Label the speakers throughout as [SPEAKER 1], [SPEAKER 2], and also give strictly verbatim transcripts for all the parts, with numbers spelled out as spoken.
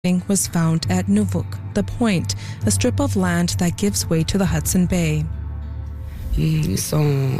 [SPEAKER 1] was found at Nuvuk, the Point, a strip of land that gives way to the Hudson Bay.
[SPEAKER 2] Mm, so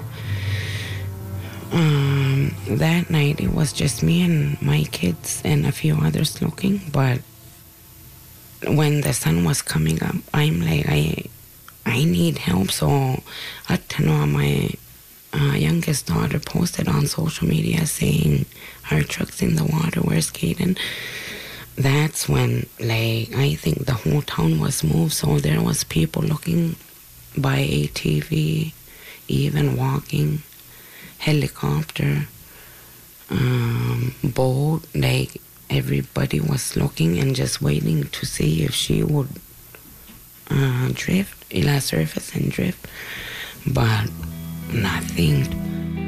[SPEAKER 2] um, that night it was just me and my kids and a few others looking. But when the sun was coming up, I'm like, I I need help. So Atanoa, my uh, youngest daughter, posted on social media saying her truck's in the water, where's Caden? That's when, like, I think the whole town was moved, so there was people looking by A T V, even walking, helicopter, um, boat, like, everybody was looking and just waiting to see if she would uh, drift, ila surface and drift, but nothing.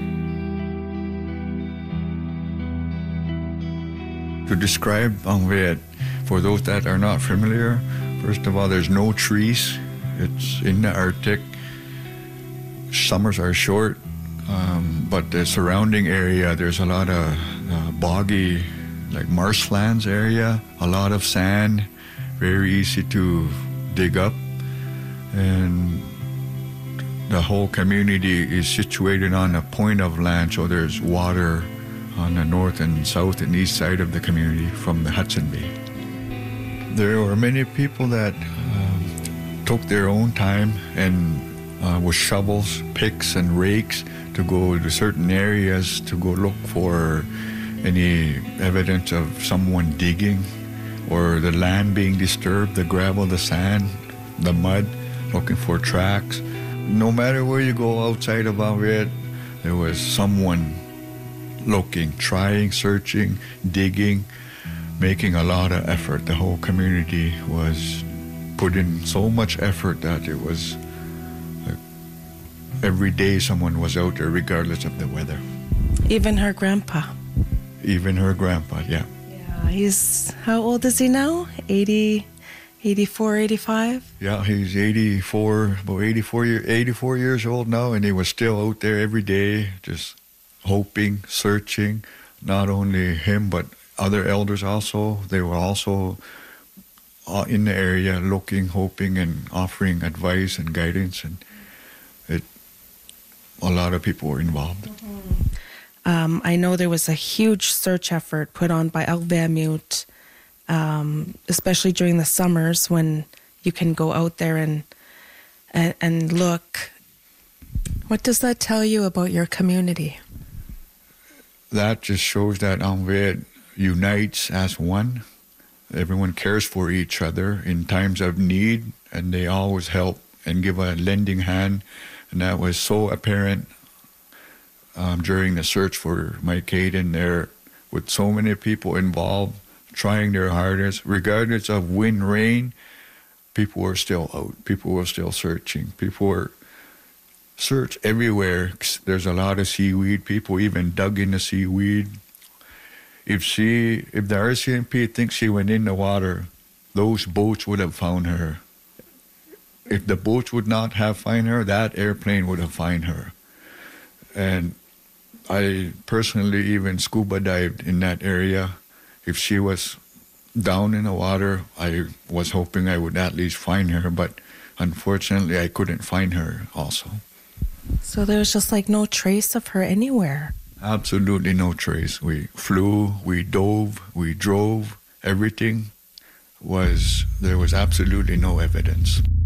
[SPEAKER 3] To describe Angviet, for those that are not familiar, first of all, there's no trees. It's in the Arctic. Summers are short, um, but the surrounding area, there's a lot of uh, boggy, like marshlands area, a lot of sand, very easy to dig up. And the whole community is situated on a point of land, so there's water on the north and south and east side of the community from the Hudson Bay. There were many people that um, took their own time and uh, with shovels, picks, and rakes to go to certain areas to go look for any evidence of someone digging or the land being disturbed, the gravel, the sand, the mud, looking for tracks. No matter where you go outside of Angviet, there was someone looking, trying, searching, digging, making a lot of effort. The whole community was put in so much effort that it was like every day someone was out there regardless of the weather.
[SPEAKER 1] Even her grandpa.
[SPEAKER 3] Even her grandpa, yeah.
[SPEAKER 1] Yeah, he's, how old is he now? eighty, eighty-four, eighty-five?
[SPEAKER 3] Yeah, he's eighty-four, about eighty-four, year, eighty-four years old now, and he was still out there every day, just hoping, searching, not only him, but other elders also. They were also uh, in the area looking, hoping, and offering advice and guidance. And it, a lot of people were involved.
[SPEAKER 1] Mm-hmm. Um, I know there was a huge search effort put on by Alveamute, um, especially during the summers when you can go out there and, and, and look. What does that tell you about your community?
[SPEAKER 3] That just shows that Angviet unites as one. Everyone cares for each other in times of need, and they always help and give a lending hand. And that was so apparent um, during the search for my Caden there, with so many people involved, trying their hardest. Regardless of wind, rain, people were still out. People were still searching. People were search everywhere. There's a lot of seaweed. People even dug in the seaweed. If she, if the R C M P thinks she went in the water, those boats would have found her. If the boats would not have found her, that airplane would have found her. And I personally even scuba dived in that area. If she was down in the water, I was hoping I would at least find her, but unfortunately I couldn't find her also.
[SPEAKER 1] So there was just like no trace of her anywhere?
[SPEAKER 3] Absolutely no trace. We flew, we dove, we drove, everything was, there was absolutely no evidence.